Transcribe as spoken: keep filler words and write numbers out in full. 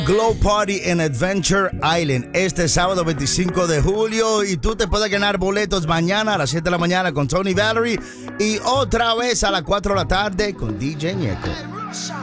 Glow Party en Adventure Island este sábado veinticinco de julio y tú te puedes ganar boletos mañana a las siete de la mañana con Tony Valery y otra vez a las cuatro de la tarde con D J Ñeco.